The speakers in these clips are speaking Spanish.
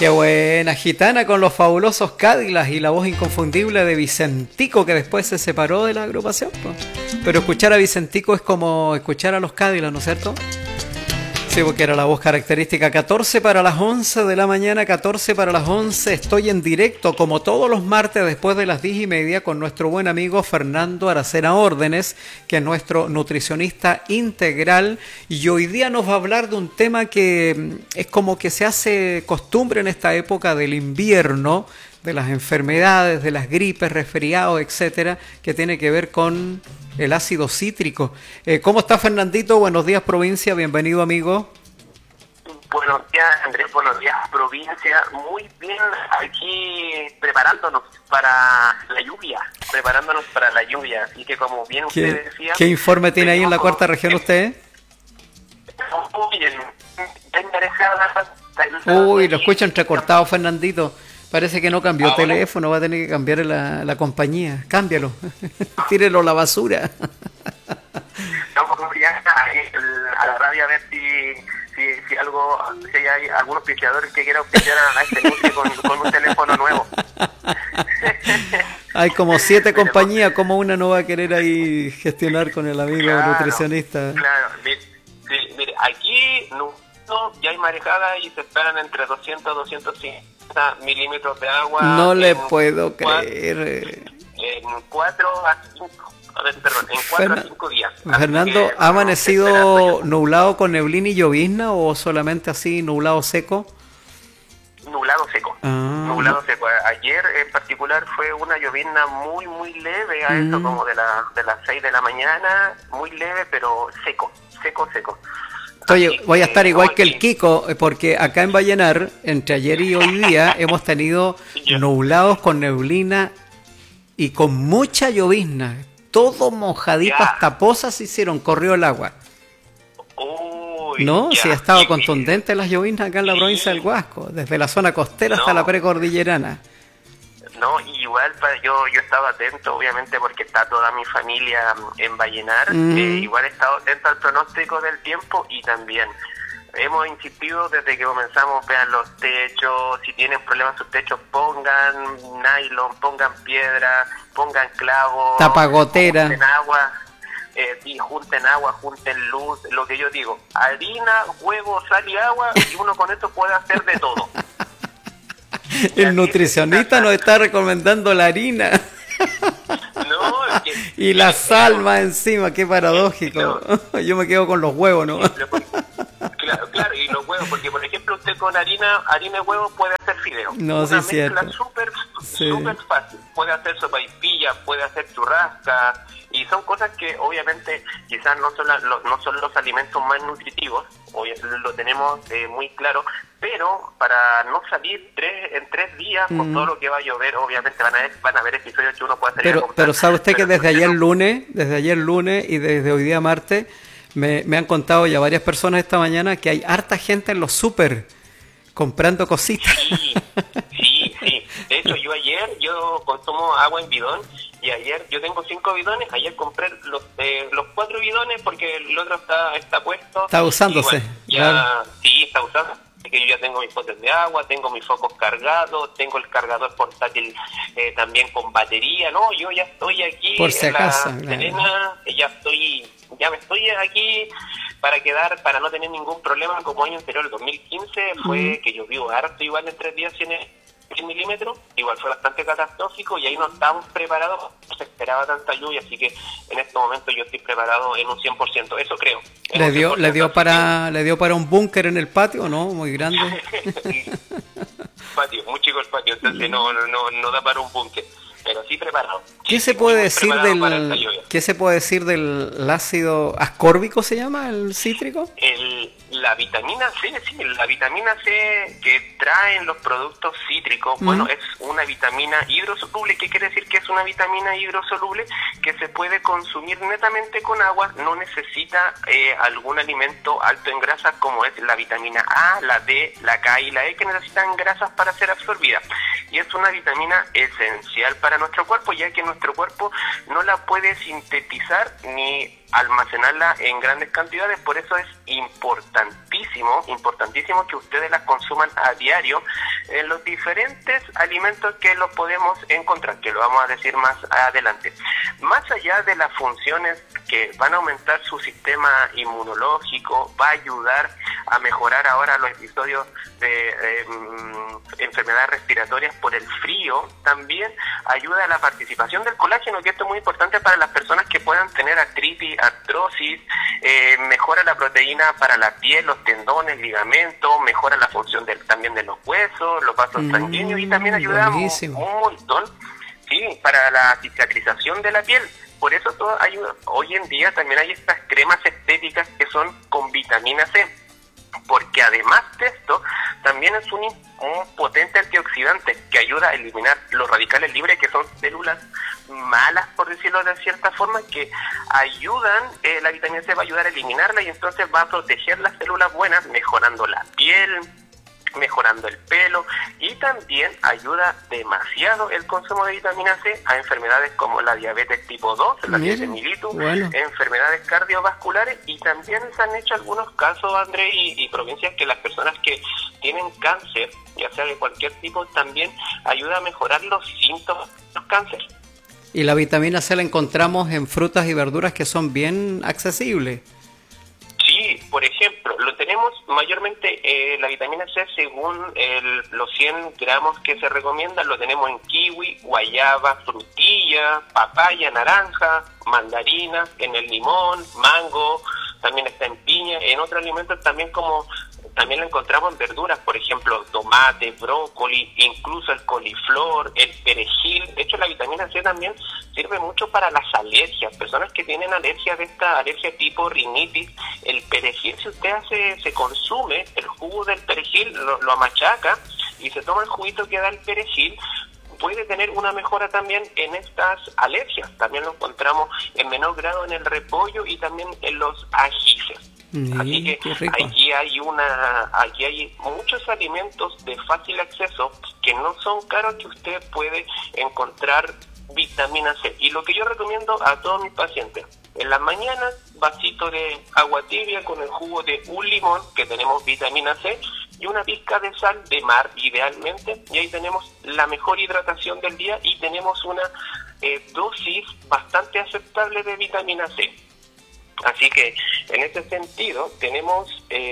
Qué buena, gitana con los fabulosos Cadillacs y la voz inconfundible de Vicentico, que después se separó de la agrupación, pues. Pero escuchar a Vicentico es como escuchar a los Cadillacs, ¿no es cierto? Sí, porque era la voz característica. 14 para las 11 de la mañana, 14 para las 11. Estoy en directo, como todos los martes, después de las 10:30, con nuestro buen amigo Fernando Aracena Órdenes, que es nuestro nutricionista integral. Y hoy día nos va a hablar de un tema que es como que se hace costumbre en esta época del invierno, de las enfermedades, de las gripes, resfriados, etcétera, que tiene que ver con el ácido cítrico. ¿Cómo está, Fernandito? Buenos días, provincia. Bienvenido, amigo. Buenos días, Andrés. Buenos días, provincia. Muy bien, aquí preparándonos para la lluvia. Así que, como bien usted decía... ¿Qué informe tiene ahí en la cuarta región usted? Muy bien. Uy, lo escucho entrecortado, Fernandito. Parece que no cambió teléfono, va a tener que cambiar la compañía. Cámbialo, tírelo a la basura. Vamos a la radio a ver si hay algunos auspiciadores que quieran auspiciar a este músico con un teléfono nuevo. Hay como 7 compañías, como una no va a querer ahí gestionar con el amigo nutricionista. Claro, mire, aquí ya hay marejada y se esperan entre 200 y 250 milímetros de agua. No le puedo creer. En 4 a 5 días. Fernando, ¿ha amanecido nublado con neblina y llovizna o solamente así nublado seco? Nublado seco. Nublado seco. Ayer en particular fue una llovizna muy muy leve, a eso como de las 6 de la mañana, muy leve pero seco. Oye, voy a estar igual que el Kiko, porque acá en Vallenar, entre ayer y hoy día, hemos tenido nublados con neblina y con mucha llovizna. Todo mojadito, hasta pozas se hicieron, corrió el agua. No, sí ha estado contundente las lloviznas acá en la provincia del Huasco, desde la zona costera hasta la precordillerana. No, igual yo estaba atento, obviamente, porque está toda mi familia en Vallenar. Igual he estado atento al pronóstico del tiempo y también hemos insistido desde que comenzamos, vean los techos, si tienen problemas sus techos, pongan nylon, pongan piedra, pongan clavos, tapagotera, junten agua, junten luz, lo que yo digo, harina, huevo, sal y agua, y uno con esto puede hacer de todo. El nutricionista nos está recomendando la harina. No, y la sal más encima, qué paradójico. Yo me quedo con los huevos, ¿no? Claro, y los huevos, porque por ejemplo usted con harina y huevo puede hacer fideo. No, sí, cierto. Súper fácil. Puede hacer sopaipilla, puede hacer churrasca, y son cosas que obviamente quizás no son los alimentos más nutritivos, lo tenemos muy claro, pero para no salir en 3 días con todo lo que va a llover, obviamente van a haber episodios que uno puede hacer. Pero sabe usted que desde ayer lunes y desde hoy día martes me han contado ya varias personas esta mañana que hay harta gente en los súper comprando cositas. Sí. De hecho, yo consumo agua en bidón, y ayer yo tengo 5 bidones. Ayer compré los 4 bidones porque el otro está puesto. Está usándose. Sí, está usando. Que yo ya tengo mis potes de agua, tengo mis focos cargados, tengo el cargador portátil también con batería. No, yo ya estoy aquí por si acaso, en la Serena, ya me estoy aquí para no tener ningún problema. Como año anterior, el 2015, fue que llovió harto, igual en 3 días 100 milímetros, igual fue bastante catastrófico, y ahí no estábamos preparados, no se esperaba tanta lluvia, así que en este momento yo estoy preparado en un 100%, eso creo. ¿Le dio para un búnker en el patio, no? Muy grande. Patio, muy chico el patio, entonces no da para un búnker, pero sí preparado. ¿Qué se puede decir del ácido ascórbico, se llama, el cítrico? La vitamina C, sí, la vitamina C que traen los productos cítricos, bueno, es una vitamina hidrosoluble. ¿Qué quiere decir que es una vitamina hidrosoluble? Que se puede consumir netamente con agua, no necesita algún alimento alto en grasas, como es la vitamina A, la D, la K y la E, que necesitan grasas para ser absorbidas. y es una vitamina esencial para nuestro cuerpo, ya que nuestro cuerpo no la puede sintetizar ni almacenarla en grandes cantidades. Por eso es importantísimo que ustedes las consuman a diario en los diferentes alimentos que los podemos encontrar, que lo vamos a decir más adelante. Más allá de las funciones que van a aumentar su sistema inmunológico, va a ayudar a mejorar ahora los episodios de enfermedades respiratorias por el frío, también ayuda a la participación del colágeno, que esto es muy importante para las personas que puedan tener artritis, artrosis, mejora la proteína para la piel, los tendones, ligamentos, mejora la función también de los huesos, los vasos sanguíneos, y también ayuda un montón, sí, para la cicatrización de la piel. Por eso hoy en día también hay estas cremas estéticas que son con vitamina C, porque además de esto, también es un potente antioxidante que ayuda a eliminar los radicales libres, que son células malas, por decirlo de cierta forma, que ayudan, la vitamina C va a ayudar a eliminarla, y entonces va a proteger las células buenas, mejorando la piel, mejorando el pelo, y también ayuda demasiado el consumo de vitamina C a enfermedades como la diabetes tipo 2, la diabetes mellitus, enfermedades cardiovasculares, y también se han hecho algunos casos, André y provincias, que las personas que tienen cáncer, ya sea de cualquier tipo, también ayuda a mejorar los síntomas de los cánceres. Y la vitamina C la encontramos en frutas y verduras que son bien accesibles. Sí, por ejemplo, lo tenemos mayormente, la vitamina C según los 100 gramos que se recomiendan, lo tenemos en kiwi, guayaba, frutilla, papaya, naranja, mandarina, en el limón, mango, también está en piña, en otros alimentos también también lo encontramos en verduras, por ejemplo, tomate, brócoli, incluso el coliflor, el perejil. De hecho, la vitamina C también sirve mucho para las alergias. Personas que tienen alergia de esta alergia tipo rinitis, el perejil, si usted se consume el jugo del perejil, lo amachaca y se toma el juguito que da el perejil, puede tener una mejora también en estas alergias. También lo encontramos en menor grado en el repollo y también en los ajíes. Así que aquí hay muchos alimentos de fácil acceso que no son caros, que usted puede encontrar vitamina C. Y lo que yo recomiendo a todos mis pacientes, en las mañanas, vasito de agua tibia con el jugo de un limón, que tenemos vitamina C, y una pizca de sal de mar, idealmente, y ahí tenemos la mejor hidratación del día, y tenemos una dosis bastante aceptable de vitamina C. Así que en ese sentido tenemos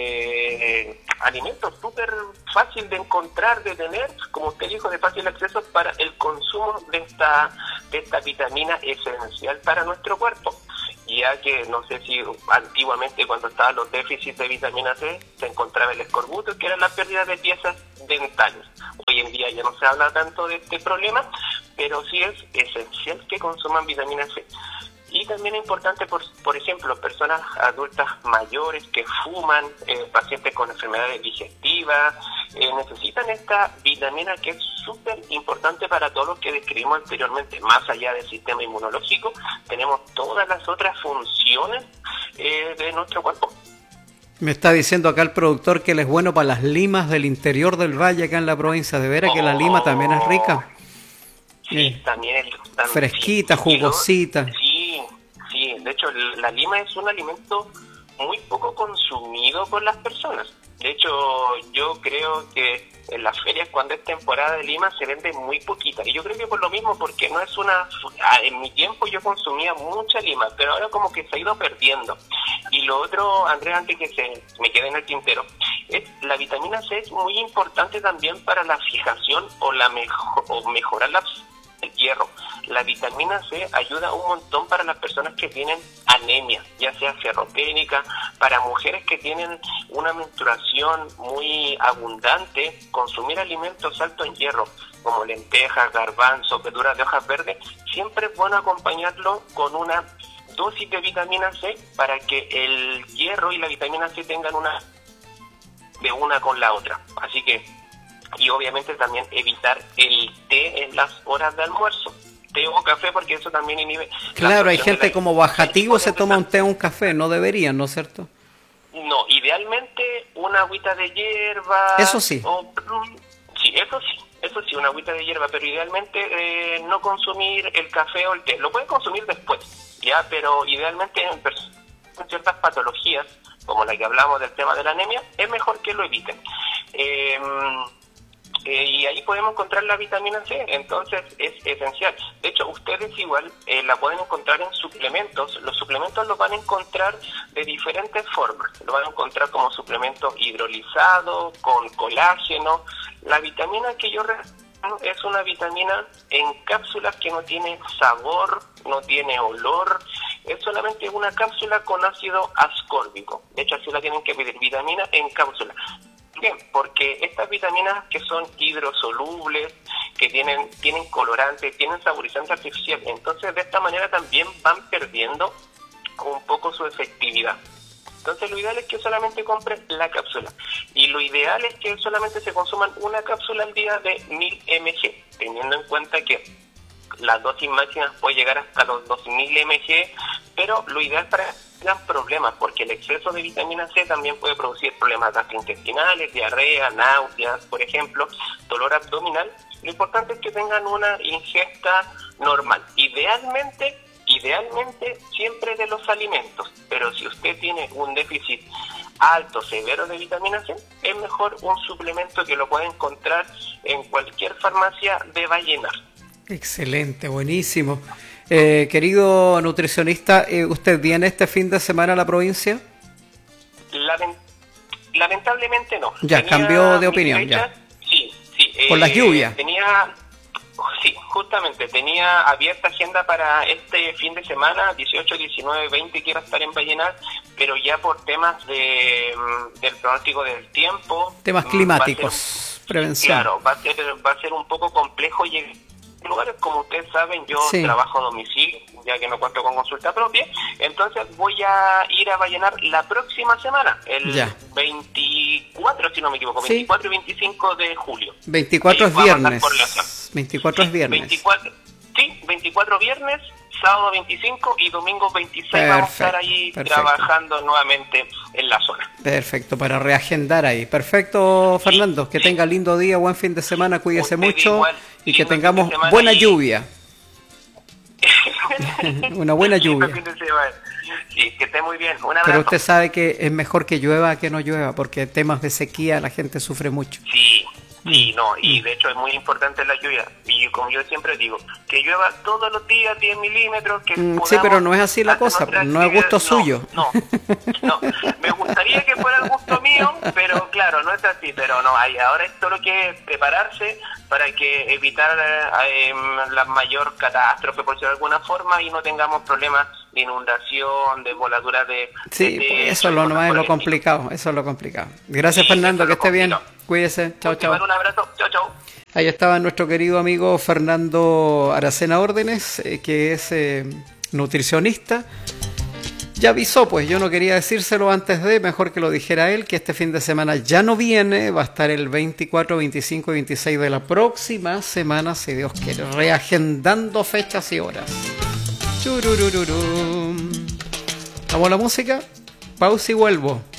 alimentos súper fácil de encontrar, de tener, como usted dijo, de fácil acceso para el consumo de esta vitamina esencial para nuestro cuerpo. Ya que no sé si antiguamente, cuando estaban los déficits de vitamina C, se encontraba el escorbuto, que era la pérdida de piezas dentales. Hoy en día ya no se habla tanto de este problema, pero sí es esencial que consuman vitamina C. Y también es importante, por ejemplo, personas adultas mayores que fuman, pacientes con enfermedades digestivas, necesitan esta vitamina, que es súper importante para todos los que describimos anteriormente. Más allá del sistema inmunológico, tenemos todas las otras funciones de nuestro cuerpo. Me está diciendo acá el productor que él es bueno para las limas del interior del valle, acá en la provincia. ¿De veras que la lima también es rica? Sí, también es fresquita, jugosita. Sí, de hecho la lima es un alimento muy poco consumido por las personas. De hecho, yo creo que en las ferias, cuando es temporada de lima, se vende muy poquita. Y yo creo que por lo mismo, porque no es en mi tiempo yo consumía mucha lima, pero ahora como que se ha ido perdiendo. Y lo otro, Andrés, antes que se me quede en el tintero, la vitamina C es muy importante también para la fijación o mejorar el hierro. La vitamina C ayuda un montón para las personas que tienen anemia, ya sea ferropénica, para mujeres que tienen una menstruación muy abundante. Consumir alimentos altos en hierro, como lentejas, garbanzos, verduras de hojas verdes, siempre es bueno acompañarlo con una dosis de vitamina C, para que el hierro y la vitamina C tengan una con la otra. Así que, y obviamente también evitar el té en las horas de almuerzo, té o café, porque eso también inhibe. Claro, hay gente como bajativo se toma un té o un café, no deberían, ¿no es cierto? No, idealmente una agüita de hierba. Eso sí. Sí, eso eso sí, una agüita de hierba, pero idealmente no consumir el café o el té. Lo pueden consumir después, ya, pero idealmente en ciertas patologías, como la que hablamos del tema de la anemia, es mejor que lo eviten. Y ahí podemos encontrar la vitamina C, entonces es esencial. De hecho, ustedes igual la pueden encontrar en suplementos. Los suplementos los van a encontrar de diferentes formas. Lo van a encontrar como suplemento hidrolizado, con colágeno. La vitamina que yo es una vitamina en cápsulas que no tiene sabor, no tiene olor, es solamente una cápsula con ácido ascórbico. De hecho, así la tienen que pedir, vitamina en cápsula. Bien, porque estas vitaminas que son hidrosolubles, que tienen colorantes, tienen saborizante artificial, entonces de esta manera también van perdiendo un poco su efectividad. Entonces lo ideal es que solamente compren la cápsula, y lo ideal es que solamente se consuman una cápsula al día de 1000 mg, teniendo en cuenta que las dosis máximas puede llegar hasta los 2000 mg, pero lo ideal para tengan problemas, porque el exceso de vitamina C también puede producir problemas gastrointestinales, diarrea, náuseas, por ejemplo, dolor abdominal. Lo importante es que tengan una ingesta normal, idealmente siempre de los alimentos, pero si usted tiene un déficit alto, severo de vitamina C, es mejor un suplemento que lo puede encontrar en cualquier farmacia de Vallenar. Excelente, buenísimo. Querido nutricionista, ¿usted viene este fin de semana a la provincia? Lamentablemente no. Ya, cambió de opinión, fechas, ya. Sí. ¿Por las lluvias? Sí, justamente, tenía abierta agenda para este fin de semana, 18, 19, 20, quiero estar en Vallenar, pero ya por temas del pronóstico del tiempo... Temas climáticos, prevención. Claro, va a ser un poco complejo llegar a lugares. Como ustedes saben, yo trabajo a domicilio, ya que no cuento con consulta propia, entonces voy a ir a Vallenar la próxima semana, el 24, si no me equivoco, 24 y 25 de julio. 24 es viernes. 24 es viernes. 24 viernes, sábado 25 y domingo 26 vamos a estar ahí trabajando nuevamente en la zona. Perfecto, para reagendar ahí. Perfecto, Fernando, que tenga lindo día, buen fin de semana, cuídese mucho igual, y que tengamos buena lluvia. Una buena lluvia. Sí, que esté muy bien. Un abrazo. Pero usted sabe que es mejor que llueva que no llueva, porque temas de sequía la gente sufre mucho. Sí, no, y de hecho es muy importante la lluvia. Y como yo siempre digo, que llueva todos los días 10 milímetros. Que sí, pero no es así la cosa, no es gusto suyo. No, me gustaría que fuera el gusto mío, pero claro, no es así. Pero no, ahora es solo que prepararse para que evitar la mayor catástrofe, por decirlo de alguna forma, y no tengamos problemas de inundación, de voladuras de... Sí, pues eso es lo complicado, Gracias, sí, Fernando, que esté bien. Cuídese, chao. Un abrazo, chao. Ahí estaba nuestro querido amigo Fernando Aracena Órdenes, que es nutricionista. Ya avisó, pues yo no quería decírselo antes mejor que lo dijera él, que este fin de semana ya no viene, va a estar el 24, 25 y 26 de la próxima semana, si Dios quiere, reagendando fechas y horas. Chururururum. ¿Vamos a la música? Pausa y vuelvo.